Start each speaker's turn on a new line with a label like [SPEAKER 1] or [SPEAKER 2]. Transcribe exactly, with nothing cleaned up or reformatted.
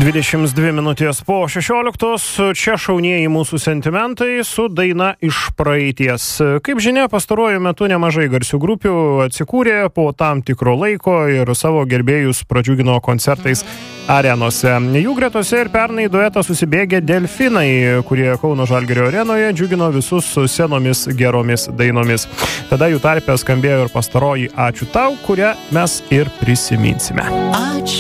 [SPEAKER 1] dvidešimt dvi minutės po šešioliktos, čia šaunieji mūsų sentimentai su daina iš praeities. Kaip žinia, pastaruoju metu nemažai garsių grupių atsikūrė po tam tikro laiko ir savo gerbėjus pradžiugino koncertais arenose. Jų gretose ir pernai duetą susibėgė Delfinai, kurie Kauno Žalgirio arenoje džiugino visus su senomis geromis dainomis. Tada jų tarpe skambėjo ir pastaroji Ačiū tau, kurią mes ir prisiminsime.
[SPEAKER 2] Ačiū.